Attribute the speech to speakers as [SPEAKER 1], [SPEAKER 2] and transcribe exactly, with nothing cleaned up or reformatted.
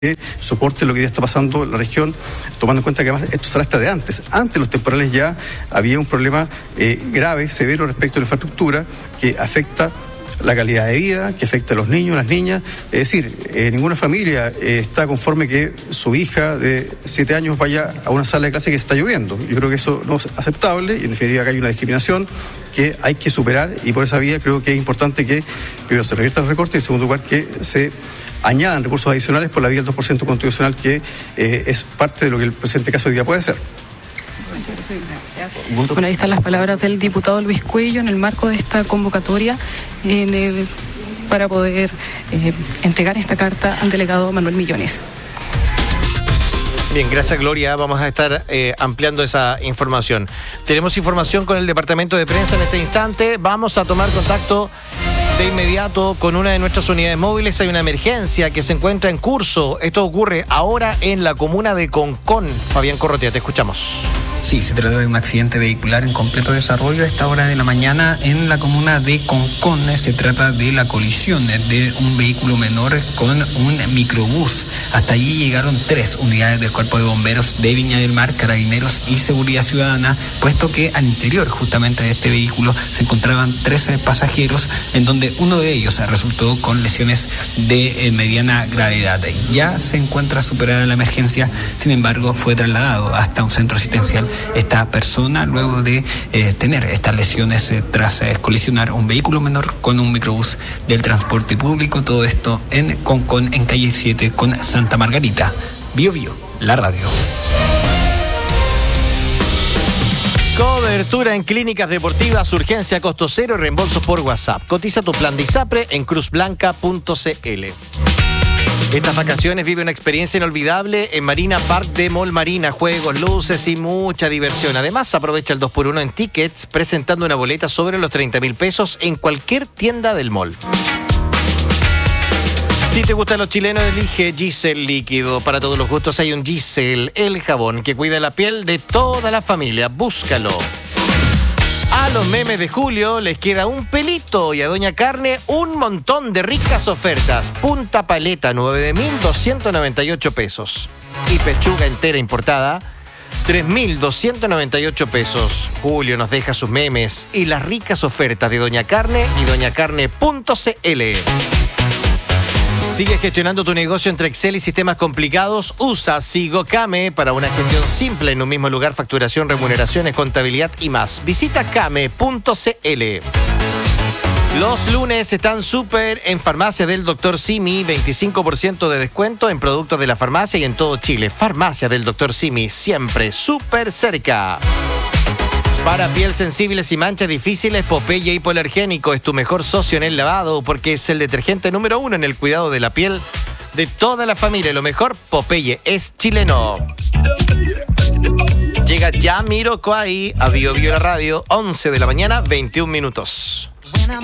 [SPEAKER 1] que soporte lo que ya está pasando en la región, tomando en cuenta que además esto se arrastra de antes. Antes los temporales ya había un problema eh, grave, severo respecto a la infraestructura que afecta la calidad de vida, que afecta a los niños, las niñas. Es decir, eh, ninguna familia eh, está conforme que su hija de siete años vaya a una sala de clase que está lloviendo. Yo creo que eso no es aceptable y en definitiva acá hay una discriminación que hay que superar, y por esa vía creo que es importante que primero se revierta el recorte y en segundo lugar que se añadan recursos adicionales por la vía del dos por ciento constitucional, que eh, es parte de lo que el presente caso hoy día puede ser.
[SPEAKER 2] Bueno, ahí están las palabras del diputado Luis Cuello en el marco de esta convocatoria en el, para poder eh, entregar esta carta al delegado Manuel Millones.
[SPEAKER 3] Bien, gracias Gloria. Vamos a estar eh, ampliando esa información. Tenemos información con el departamento de prensa en este instante. Vamos a tomar contacto de inmediato con una de nuestras unidades móviles. Hay una emergencia que se encuentra en curso. Esto ocurre ahora en la comuna de Concón. Fabián Corrotea, te escuchamos.
[SPEAKER 4] Sí, se trata de un accidente vehicular en completo desarrollo a esta hora de la mañana en la comuna de Concón. Se trata de la colisión de un vehículo menor con un microbús. Hasta allí llegaron tres unidades del Cuerpo de Bomberos de Viña del Mar, Carabineros y Seguridad Ciudadana, puesto que al interior justamente de este vehículo se encontraban trece pasajeros, en donde uno de ellos resultó con lesiones de eh, mediana gravedad. Ya se encuentra superada la emergencia, sin embargo fue trasladado hasta un centro asistencial esta persona luego de eh, tener estas lesiones eh, tras eh, colisionar un vehículo menor con un microbús del transporte público. Todo esto en Concón, en calle siete con Santa Margarita. Bio Bio, la radio.
[SPEAKER 3] Cobertura en clínicas deportivas, urgencia, costo cero y reembolsos por WhatsApp. Cotiza tu plan de ISAPRE en cruz blanca punto c l. Estas vacaciones vive una experiencia inolvidable en Marina Park de Mall Marina. Juegos, luces y mucha diversión. Además, aprovecha el dos por uno en tickets, presentando una boleta sobre los treinta mil pesos en cualquier tienda del mall. Si te gustan los chilenos, elige Gisel Líquido. Para todos los gustos hay un Gisel, el jabón que cuida la piel de toda la familia. Búscalo. A los memes de julio les queda un pelito y a Doña Carne un montón de ricas ofertas. Punta paleta, nueve mil doscientos noventa y ocho pesos. Y pechuga entera importada, tres mil doscientos noventa y ocho pesos. Julio nos deja sus memes y las ricas ofertas de Doña Carne y doña carne punto c l. Sigue gestionando tu negocio entre Excel y sistemas complicados. Usa SigoCame para una gestión simple en un mismo lugar, facturación, remuneraciones, contabilidad y más. Visita came punto c l. Los lunes están súper en Farmacia del doctor Simi, veinticinco por ciento de descuento en productos de la farmacia y en todo Chile. Farmacia del doctor Simi, siempre súper cerca. Para piel sensibles y manchas difíciles, Popeye Hipoalergénico es tu mejor socio en el lavado, porque es el detergente número uno en el cuidado de la piel de toda la familia. Lo mejor, Popeye es chileno. Llega Jamiroquai a Bio Bio la radio, once de la mañana, veintiún minutos.